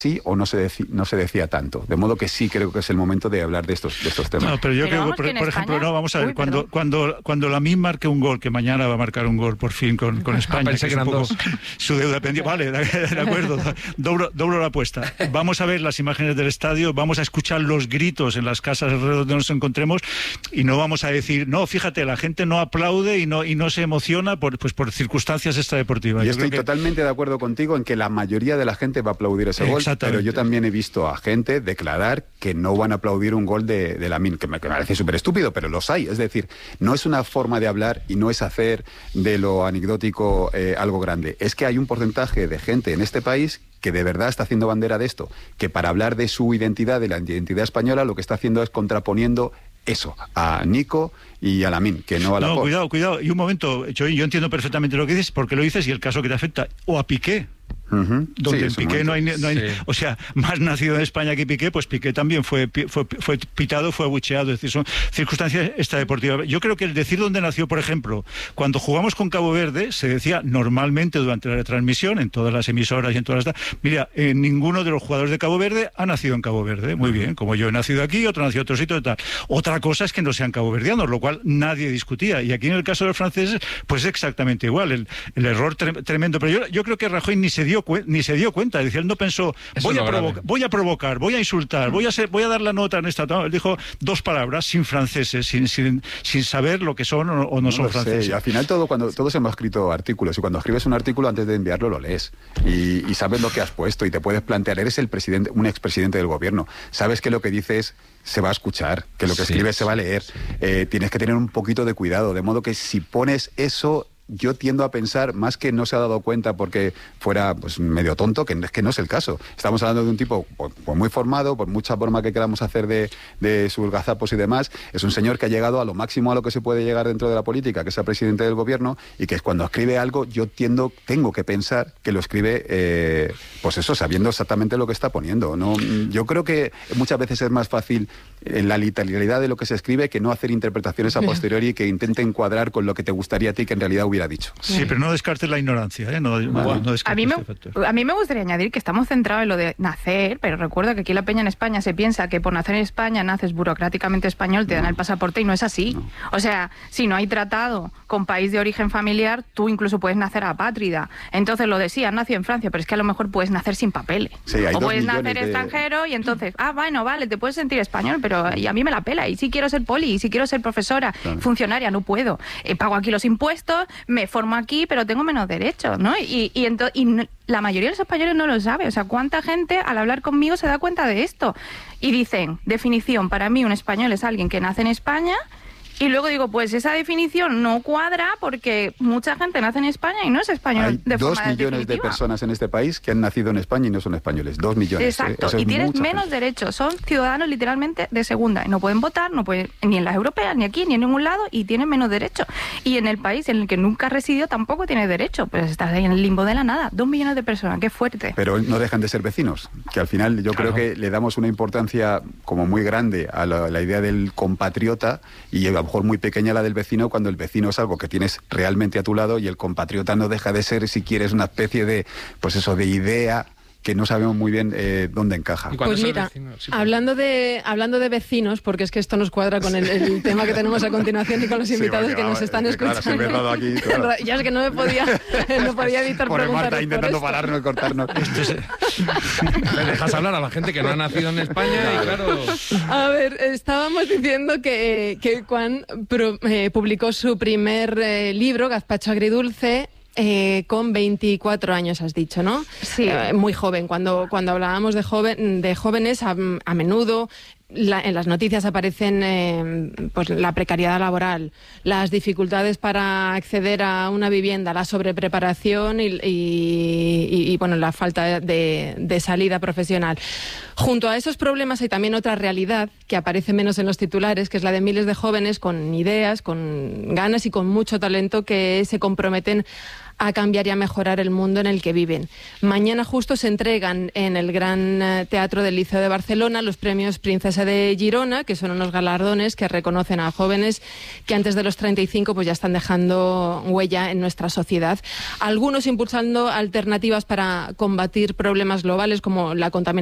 sí o no se decía tanto. De modo que sí creo que es el momento de hablar de estos temas. No, pero yo creo que, por ejemplo, no, vamos a ver, cuando Lamine marque un gol, que mañana va a marcar un gol por fin con España, que es un poco su deuda pendiente. Vale, de acuerdo, doblo la apuesta. Vamos a ver las imágenes del estadio, vamos a escuchar los gritos en las casas alrededor donde nos encontremos y no vamos a decir, no, fíjate, la gente no aplaude y no se emociona por circunstancias extradeportivas. Yo estoy totalmente de acuerdo contigo en que la mayoría de la gente va a aplaudir ese gol. Pero yo también he visto a gente declarar que no van a aplaudir un gol de Lamine, que me parece súper estúpido, pero los hay. Es decir, no es una forma de hablar y no es hacer de lo anecdótico algo grande. Es que hay un porcentaje de gente en este país que de verdad está haciendo bandera de esto, que para hablar de su identidad, de la identidad española, lo que está haciendo es contraponiendo eso, a Nico y a Lamine, que no a la No, cuidado. Y un momento, yo entiendo perfectamente lo que dices, porque lo dices y el caso que te afecta, o a Piqué. Donde en Piqué no hay o sea, más nacido en España que Piqué, pues Piqué también fue pitado, fue abucheado, es decir, son circunstancias extradeportivas. Yo creo que el decir dónde nació, por ejemplo, cuando jugamos con Cabo Verde, se decía normalmente durante la retransmisión, en todas las emisoras y en todas las... Mira, ninguno de los jugadores de Cabo Verde ha nacido en Cabo Verde, muy bien, como yo he nacido aquí, otro nació en otro sitio y tal. Otra cosa es que no sean caboverdianos, lo cual nadie discutía, y aquí en el caso de los franceses, pues es exactamente igual, el error tremendo, pero yo creo que Rajoy ni se dio cuenta, es decir, él no pensó voy a provocar, voy a insultar, voy a dar la nota en esta... No, él dijo dos palabras sin franceses, sin saber lo que son o no son franceses. Y al final todos hemos escrito artículos, y cuando escribes un artículo antes de enviarlo lo lees y sabes lo que has puesto y te puedes plantear, eres un expresidente del gobierno, sabes que lo que dices se va a escuchar, que lo que escribes se va a leer, tienes que tener un poquito de cuidado, de modo que si pones eso... Yo tiendo a pensar, más que no se ha dado cuenta porque fuera pues medio tonto, que no es el caso. Estamos hablando de un tipo pues muy formado, por mucha forma que queramos hacer de sus gazapos y demás. Es un señor que ha llegado a lo máximo a lo que se puede llegar dentro de la política, que es el presidente del gobierno, y que cuando escribe algo yo tengo que pensar que lo escribe, pues eso, sabiendo exactamente lo que está poniendo. ¿No? Yo creo que muchas veces es más fácil la literalidad de lo que se escribe que no hacer interpretaciones a posteriori que intenten cuadrar con lo que te gustaría a ti que en realidad hubiera dicho. Sí, pero no descartes la ignorancia, ¿eh? No a mí me gustaría añadir que estamos centrados en lo de nacer, pero recuerda que aquí la peña en España se piensa que por nacer en España naces burocráticamente español, te dan el pasaporte, y no es así. No. O sea, si no hay tratado con país de origen familiar, tú incluso puedes nacer apátrida. Entonces lo decía, nació en Francia, pero es que a lo mejor puedes nacer sin papeles. Sí, o puedes nacer extranjero y entonces, bueno, vale, te puedes sentir español, pero y a mí me la pela. Y si quiero ser poli, y si quiero ser profesora, funcionaria, no puedo. Pago aquí los impuestos, me formo aquí, pero tengo menos derechos, ¿no? Y la mayoría de los españoles no lo sabe. O sea, ¿cuánta gente al hablar conmigo se da cuenta de esto? Y dicen, definición, para mí un español es alguien que nace en España. Y luego digo, pues esa definición no cuadra porque mucha gente nace en España y no es español de forma definitiva. 2 millones de personas en este país que han nacido en España y no son españoles. 2 millones. Exacto. Y tienes menos derechos. Son ciudadanos literalmente de segunda. Y no pueden votar, no pueden ni en las europeas, ni aquí, ni en ningún lado, y tienen menos derechos. Y en el país en el que nunca has residido tampoco tienes derecho. Pues estás ahí en el limbo de la nada. 2 millones de personas, qué fuerte. Pero no dejan de ser vecinos. Que al final yo creo que le damos una importancia como muy grande a la idea del compatriota, y a lo mejor muy pequeña la del vecino, cuando el vecino es algo que tienes realmente a tu lado, y el compatriota no deja de ser, si quieres, una especie de, pues eso, de idea que no sabemos muy bien dónde encaja. Pues mira, hablando de vecinos, porque es que esto nos cuadra con el tema que tenemos a continuación y con los invitados que nos están escuchando. Claro, aquí, claro. Ya es que no podía evitar por preguntar. Marta intentando pararnos y cortarnos. Me dejas hablar a la gente que no ha nacido en España y claro... A ver, estábamos diciendo que Juan publicó su primer libro, Gazpacho Agridulce, con 24 años, has dicho, ¿no? Sí. Muy joven. Cuando hablábamos de jóvenes, a menudo en las noticias aparecen pues la precariedad laboral, las dificultades para acceder a una vivienda, la sobrepreparación y bueno, la falta de salida profesional. Junto a esos problemas hay también otra realidad que aparece menos en los titulares, que es la de miles de jóvenes con ideas, con ganas y con mucho talento que se comprometen a cambiar y a mejorar el mundo en el que viven. Mañana justo se entregan en el Gran Teatro del Liceo de Barcelona los premios Princesa de Girona, que son unos galardones que reconocen a jóvenes que antes de los 35 pues ya están dejando huella en nuestra sociedad. Algunos impulsando alternativas para combatir problemas globales como la contaminación